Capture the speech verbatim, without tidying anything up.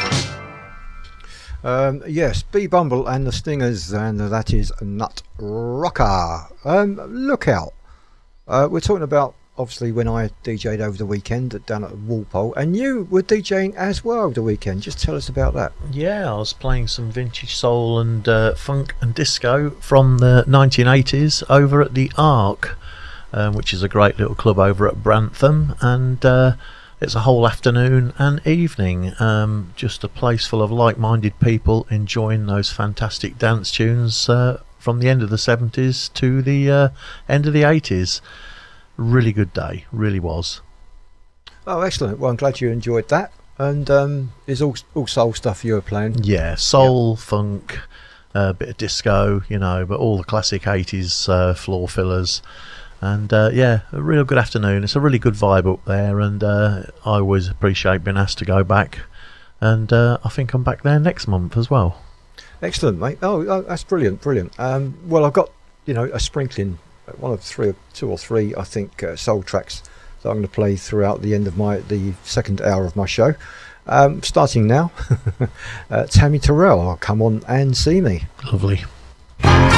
Um, yes, B Bumble and the Stingers, and that is Nut Rocker. Um, look out. Uh, we're talking about, obviously, when I DJ'd over the weekend down at Walpole, and you were DJing as well over the weekend. Just tell us about that. Yeah, I was playing some vintage soul and uh, funk and disco from the nineteen eighties over at the Ark, um, which is a great little club over at Brantham, and uh, it's a whole afternoon and evening, um, just a place full of like-minded people enjoying those fantastic dance tunes uh, from the end of the seventies to the uh, end of the eighties. Really good day, really was. Oh, excellent. Well, I'm glad you enjoyed that. And um, it's all, all soul stuff you were playing. Yeah, soul, yep. Funk, a uh, bit of disco, you know, but all the classic eighties uh, floor fillers. And uh, yeah, a real good afternoon. It's a really good vibe up there, and uh, I always appreciate being asked to go back. And uh, I think I'm back there next month as well. Excellent, mate. Oh, oh that's brilliant, brilliant. Um, well, I've got, you know, a sprinkling, one of three, two or three, I think, uh, soul tracks that I'm going to play throughout the end of my the second hour of my show. Um, starting now, uh, Tammy Terrell, Come On and See Me. Lovely.